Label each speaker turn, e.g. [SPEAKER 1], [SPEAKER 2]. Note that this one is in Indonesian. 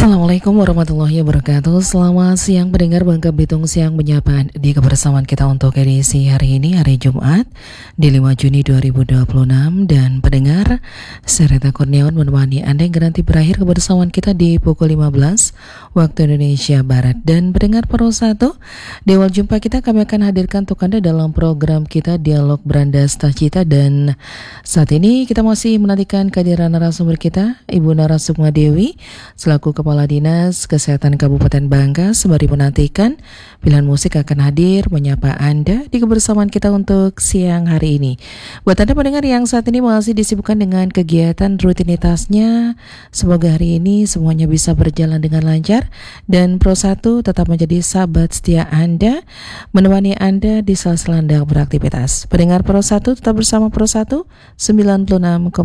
[SPEAKER 1] Assalamualaikum warahmatullahi wabarakatuh. Selamat siang pendengar Bangka Belitung Siang menyapa di kebersamaan kita untuk edisi hari ini, hari Jumat di 5 Juni 2026. Dan pendengar, saya Rita Kurniawan menemani Anda yang nanti berakhir kebersamaan kita di pukul 15 waktu Indonesia Barat. Dan pendengar Pro 1, di awal jumpa kita kami akan hadirkan untuk Anda dalam program kita Dialog Beranda Stacita. Dan saat ini kita masih menantikan kehadiran narasumber kita, Ibu Narasukma Dewi selaku Kepala Dinas Kesehatan Kabupaten Bangka. Sembari menantikan pilihan musik akan hadir menyapa Anda di kebersamaan kita untuk siang hari ini. Buat Anda pendengar yang saat ini masih disibukkan dengan kegiatan rutinitasnya, semoga hari ini semuanya bisa berjalan dengan lancar dan Pro 1 tetap menjadi sahabat setia Anda, menemani Anda di sela-sela Anda beraktivitas. Pendengar Pro 1 tetap bersama Pro 1 96,8